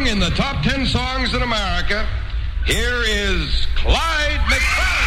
in the top 10 songs in America, here is Clyde McClellan.